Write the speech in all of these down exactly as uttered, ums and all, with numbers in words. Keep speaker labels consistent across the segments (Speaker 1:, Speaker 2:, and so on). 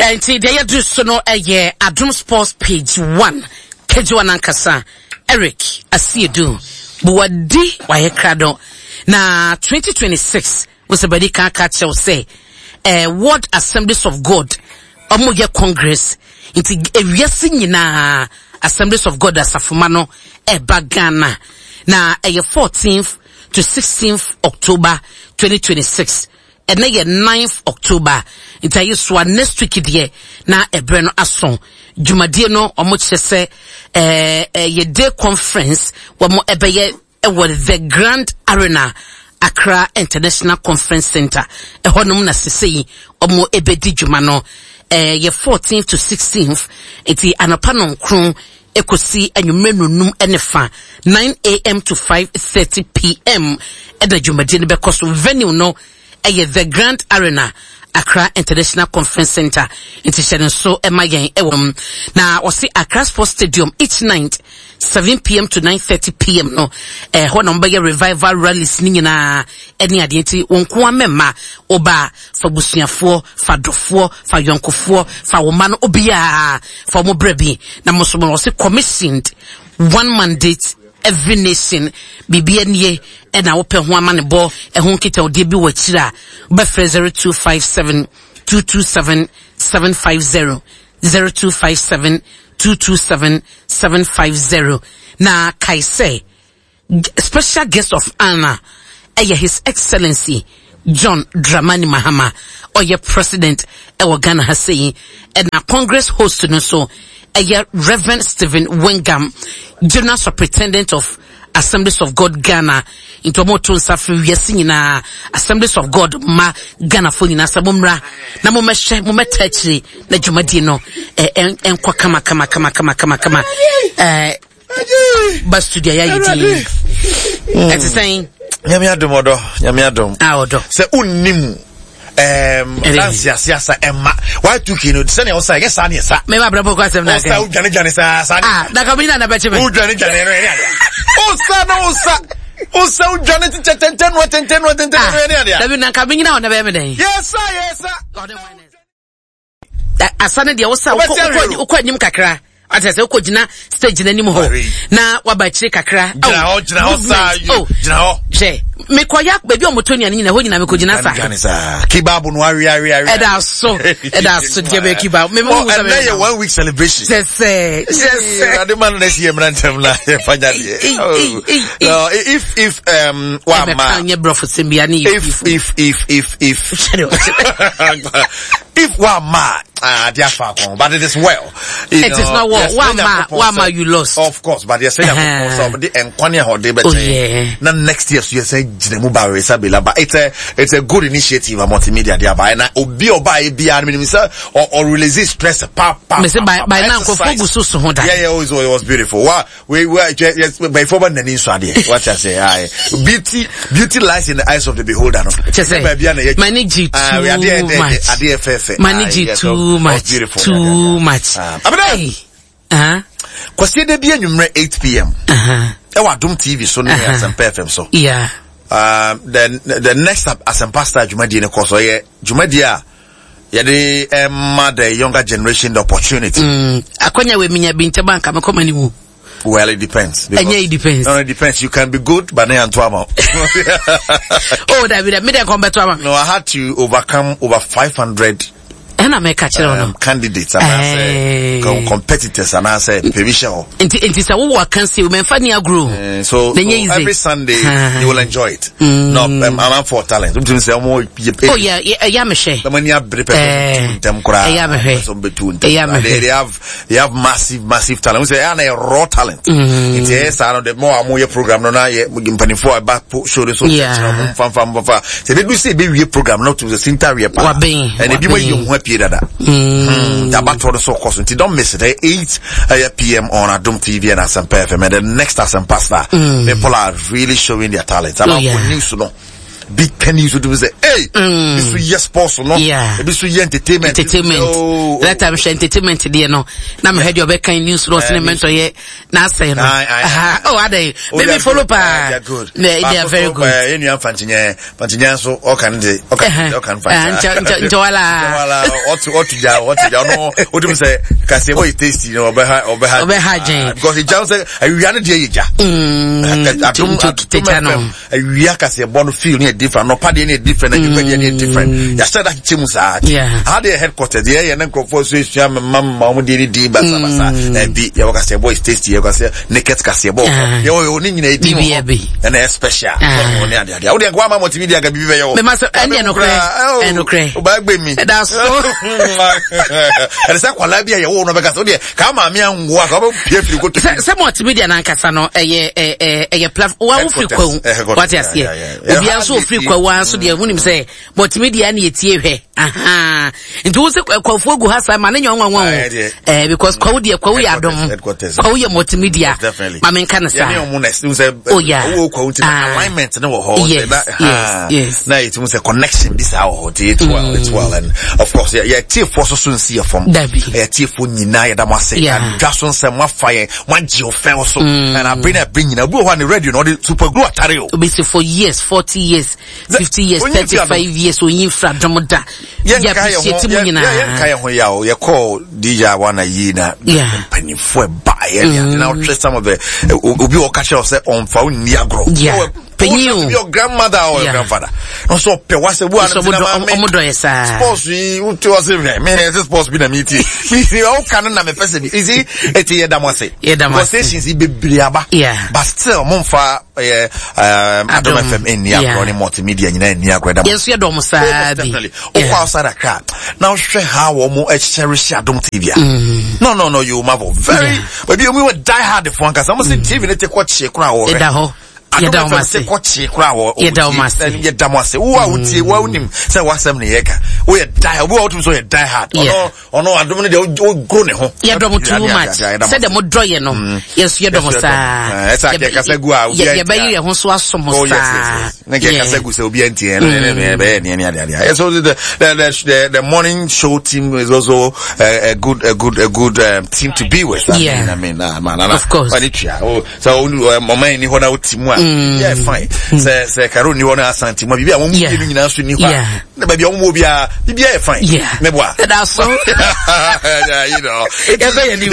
Speaker 1: And today I do so no a year Adum Sports page one. Kejuan Ankasa Eric Asiedu Buwadi Wayekrado na twenty twenty-six was a body can catch you say eh World Assemblies of God Omoye Congress into a yesi na Assemblies of God asafumano e bagana na a fourteenth to sixteenth October twenty twenty-six. And then ninth October, it's a uswa next week here, na a breno ason. Jumadino, or much say, eh, a day conference, what more ebeye, was the Grand Arena, Accra International Conference Center. A honum na se or more ebedi jumano, eh, ye fourteenth to sixteenth, it's the anapanon croon, ekosi and you menu num enefa, nine a.m. to five thirty p.m. at the Jumadino because venue no, Aye, the Grand Arena, Accra International Conference Center, into Shannon so emayen ewom. Na wasi Accra Sports Stadium each night, seven p.m. to nine thirty p.m. no. Eh, ho number ye revival rallies ni na eni adienti wonko memma oba fa busuafo, fa dofo, fa yonkofo, fa womano obia, fa mo brebi. Na mo so mo wasi commissioned one mandate every nation bibia nie e na wo pe ho amane bo e ho kita odi bi wachira ba zero two five seven two two seven seven five zero zero two five seven two two seven seven five zero na kai say special guest of honor eh His Excellency John Dramani Mahama or your president e wa Ghana ha say and na Congress host no so eh Reverend Stephen Wingam, General Superintendent of Assemblies of God Ghana, into moto safi yesi na Assemblies of God ma Ghana fo nyina sabomra na mo mehwe mo metachi na dwumadi no eh enkwa kama kama kama kama kama kama eh ba studio ya yiti it's saying
Speaker 2: nyame adom odo nyame adom
Speaker 1: ah odo
Speaker 2: se unnim Um, Nancy Siasa Emma. Why took you know? Send us yes, and yes, sir.
Speaker 1: Maybe I brought us some.
Speaker 2: Ah,
Speaker 1: that can be done. I bet you.
Speaker 2: Who Johnny Johnny? Oh, sir, no, sir. Oh, sir, Johnny, ten, ten, ten, what, ten, ten, what, ten, ten.
Speaker 1: That will not come in now on the baby.
Speaker 2: Yes, sir, yes, sir.
Speaker 1: I said the also quite him kakra. As I say, Kojina stage in any more. Now, what by Chick Kakra? Oh, oh, oh, Jay. Me kwayak baby on Motoni and Nina Hodina Kojina.
Speaker 2: Kibabu Nwari Ari Ari.
Speaker 1: And I so, and I so give a Kiba. Me
Speaker 2: more than one week celebration.
Speaker 1: Just say, just say,
Speaker 2: I demand this year, Rantam. No, if, if, um, if, if, if, if, if, if, Wama, ah, dear Falcon, but it is well.
Speaker 1: It is not what, Wama, Wama, you lost.
Speaker 2: Of course, but you're saying, and Kwanya Hode, but now next year, you're saying, but it's a, it's a good initiative, a multimedia, thereby, and I be or buy be or, or release stress, pap, pap,
Speaker 1: by, by now, yeah,
Speaker 2: yeah, it was beautiful. Wow, we were, yes, by four and then what I say, I, beauty, beauty lies in the eyes of the beholder.
Speaker 1: Manage it too much. Manage it too much. Too much. Hey. Uh-huh.
Speaker 2: Kwasi de bi anwumre eight p.m.
Speaker 1: Uh-huh.
Speaker 2: E wa Dom T V so na Asempa F M so.
Speaker 1: Yeah.
Speaker 2: Um then the next up Asempa Star Jumadi ne koso ye Jumadi a ye de emma the younger generation the opportunity.
Speaker 1: Mm. Akonya we minya bi nteba nka me komani wu.
Speaker 2: Well, it depends.
Speaker 1: Anya it depends.
Speaker 2: No, it depends. You can be good, but then to amount.
Speaker 1: Oh, that be that me dey come back to amount.
Speaker 2: No, I had to overcome over five hundred
Speaker 1: and I make um,
Speaker 2: candidates and I say competitors and I say permission.
Speaker 1: And it is a war can see women funny grow.
Speaker 2: So, so every Sunday you will enjoy it.
Speaker 1: Mm.
Speaker 2: No, um, I'm out for talent.
Speaker 1: Oh yeah, yeah, yeah, me share.
Speaker 2: The money I prepare them cry. They have they have massive, massive talent. We say and a raw talent. It's yes, I know the more I'm your program no na ye mpani for back show the so fam fam fam. Say they do say be program not to the center we pa. And if you want Dada. Mm. That back to the so cost. Don't miss it. eight p.m. on Adum T V and Asempa F M. And the next Asempa Star, mm. people are really showing their talent. About oh, yeah. news, you know. big pennies would say, hey, mm. this is yes sports no,
Speaker 1: yeah,
Speaker 2: this is entertainment,
Speaker 1: entertainment. Oh, that time she entertainment there no. Now me heard your back in news was in mentor ye. Now say no. Oh, are they? Maybe follow pa.
Speaker 2: They are good.
Speaker 1: They are very good.
Speaker 2: Any young fantinya, fantinya so all can they, all can, all can find.
Speaker 1: Njawala.
Speaker 2: What what to ja, what to ja no. What do you say? Kasebo is tasty, no. Obeha, obeha.
Speaker 1: Obeha.
Speaker 2: Because the jam say, I really dey ja.
Speaker 1: Hmm.
Speaker 2: I don't, I don't know. I really kasebo no feel any different. No party any different. And you get any different. You said that chimusa.
Speaker 1: Yeah.
Speaker 2: How they headquarters there? And then conform so is jam. Mama, mama did it. Basa basa. And be you kasebo is tasty. You kasebo naked kasebo. You you need any different. And it's special. Only adi adi. How they go mama multimedia can be very.
Speaker 1: Me must. Any no cray. Any no cray.
Speaker 2: Back with me.
Speaker 1: That's so.
Speaker 2: And it's like Walabia. You won't know because oh dear. Come on, me and walk. How about if you go to.
Speaker 1: Some multimedia na kasano. Eh eh eh eh platform. What free kwa? What is here? Obi also free kwa wa so dia wunim say multimedia na etie hwe. Aha. Nti wo se kwa fugu hasa ma na nyo nwa nwa. Eh because kwa wo dia kwa wo ya dom. Kwa wo ya multimedia. Ma men kan sa. Oh yeah.
Speaker 2: Wo kwa wo alignment na wo ho.
Speaker 1: Yes. Yes.
Speaker 2: Na it was a connection this how it well it's well and of course yeah yeah tie for so so see from. Eh tie for nyina ya da mo say. And just on some fire one geo fell so and I bring that bring na go on the radio no the super glue atare o.
Speaker 1: Be say for years, forty years, fifty years, thirty-five years we infra domoda.
Speaker 2: Yeah, appreciate mu nyina. Yeah, kai ho ya o. You call D J Wana yi na penny for buy and now trace some of the obi o catch us on phone ni agro.
Speaker 1: Yeah. Penny
Speaker 2: your grandmother or your grandfather. No so pe wase bu an
Speaker 1: omodo yesa.
Speaker 2: Sports we u to say me this sports be na meeting. Me o kan na me person is it eti ye damase. Conversations e bebre aba. But still monfa eh um Adom F M in ya pro ni multimedia nyina ni agro damase.
Speaker 1: Yes, you dom sa bi.
Speaker 2: O kwa outside Accra. Now share how o mo cherish Adom T V. No no no you marvel very but you we were die hard for cause I'm say T V let take what check kra o.
Speaker 1: Yeah, that was it.
Speaker 2: Yeah, that was it. Yeah, that was it. Who are you? Who are you? Say what's happening here? We are die. Who are you? So you die hard. Oh no, oh no. I don't know. They grow ne ho.
Speaker 1: Yeah, don't too much. Say them more dry, you know. Yes, you don't know.
Speaker 2: It's like you say go out.
Speaker 1: Yeah, yeah, but you have so some more. Oh
Speaker 2: yes, yes. You say go say obi enti. So the the the morning show team is also a good a good a good team to be with.
Speaker 1: Yeah,
Speaker 2: I mean, man,
Speaker 1: of course.
Speaker 2: Oh, so mama ni ho na team. Yeah, fine. Say, say, Karo ni wana asanti. Ma bibi a won't give you answer ni wa. Ne baby a won't be a bibi a fine.
Speaker 1: Yeah.
Speaker 2: Ne boa.
Speaker 1: That's so.
Speaker 2: Yeah, you know. Yeah, very new.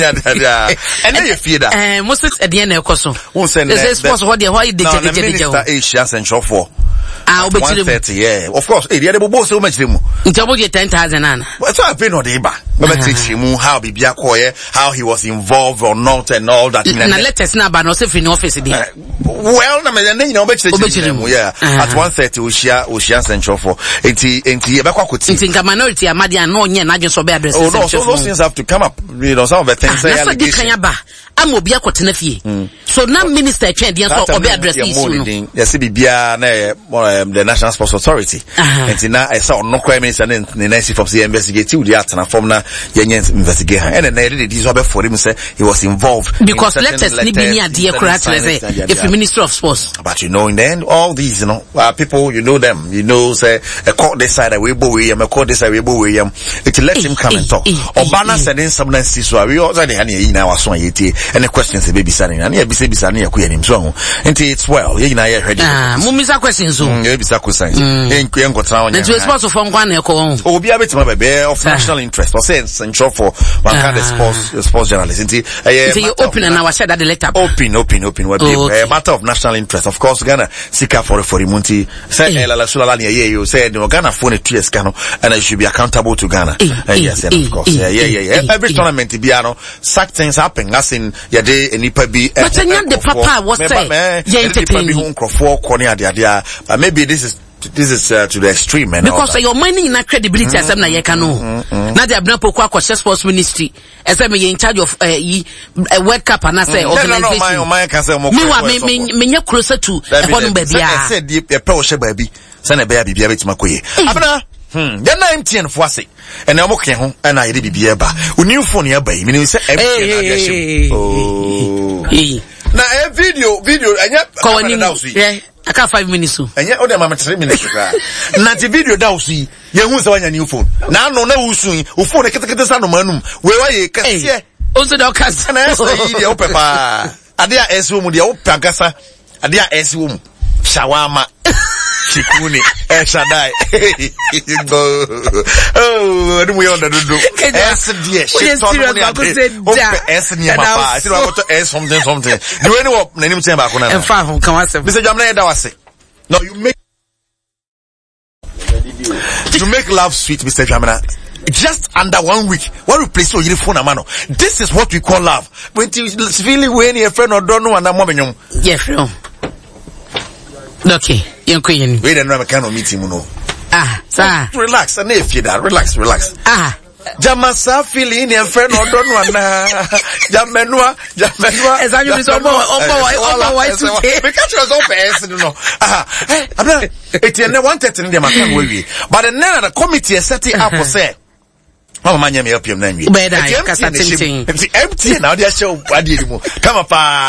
Speaker 2: And then you fear that.
Speaker 1: Eh, most at the end of course.
Speaker 2: Won't send.
Speaker 1: There's a sponsor. What they why they
Speaker 2: take it? Minister Asia Central for.
Speaker 1: Ah,
Speaker 2: one thirty. Yeah, of course. Eh, the other boss so much them.
Speaker 1: Double get ten thousand ana.
Speaker 2: But so I pay no dey ba. But teach him how bibi a koye, how he was involved or not and all that.
Speaker 1: Na let us know about no say in office there.
Speaker 2: Well, na me you know bet yeah. At one thirty we share we share Central for. Enti enti e be kwa koti.
Speaker 1: Enti minority amadi an no nye na adwen so be address.
Speaker 2: Oh no, so those things have to come up. You know some of the things say allegation.
Speaker 1: Am obi akotena fie. So now minister twen dey so obi address issue no.
Speaker 2: Yes bibia na the National Sports Authority. Enti na e say no crime minister na na see from investigate we dey atna form na yenye investigate. And na dey dey so be for him say he was involved.
Speaker 1: Because let us ni bi ni ade correct say if the Minister of Sports.
Speaker 2: But you know in the end all these you know uh, people you know them you know say a court this side we bo we am a court this side we bo we am it let him come and talk. Obana said in some instances so we also dey here na waso yeti any questions be bisa ni na e bisa bisa na yakuya nim so enti it's well you na hear
Speaker 1: ah mumisa questions so
Speaker 2: e bisa questions en ku enkotra onya
Speaker 1: the sports for nkwa na ekọ
Speaker 2: obi abetima bebe of national interest or say central for one kind of sports sports journalist enti
Speaker 1: you open and now said that the letter
Speaker 2: open open open what a matter of national interest of course Ghana sika for for imunti say ela sulala ni ye you say the Ghana phone two years kano and I should be accountable to Ghana yes of course yeah yeah yeah every tournament bi ano such things happen as in ya dey enipa bi
Speaker 1: but the papa was say yeah entertain
Speaker 2: me for corner ade ade maybe this is this is uh, to the extreme and
Speaker 1: because your money in credibility as na yeka no na dey abna poko akwa sports ministry as me in charge of uh, a World Cup and say organization
Speaker 2: no no my can say mo
Speaker 1: me wa me me nya closer to e ho no ba bia
Speaker 2: I said e pe o she ba bi say na ba bia betima koye abna hmm then na M T N for say and na mo ke ho and I dey bibia ba new phone ya ba me say M T N na dey ship oh Na a video video anya
Speaker 1: Kawani yeah aka five minutes so
Speaker 2: anya o de mama three minutes kra na the video da usu ye hu se wanya new phone na no na usu u phone ketekete sa no manum we wa ye kase
Speaker 1: also the case
Speaker 2: na esa yi de o pepa ade a esi wo mu de o pagasa ade a esi wo mu shawama chikuni eshadai go oh adu yo da do es die shit on money es ni papa si wa to es something something do any work na nim ten ba ko na
Speaker 1: en fa ho kan wase
Speaker 2: Mister Jamna da wase no you make you make love sweet Mister Jamna just under one week what we place your phone amano this is what we call love when you really when your friend or don't know and am mobenyum
Speaker 1: yeah friend okay yanko yen
Speaker 2: we don't know me kind of meeting you know
Speaker 1: ah sir
Speaker 2: relax and if you that relax relax
Speaker 1: ah
Speaker 2: Jamasa feeling your friend or don't know na jamenwa jamenwa
Speaker 1: exactly so omo omo why to
Speaker 2: because you was open you know ah eh abna etienne one thirty in the makan we but then the committee is setting up for say mama manya me help you na nwi
Speaker 1: better kasa tintin
Speaker 2: empty now they show adi mu come up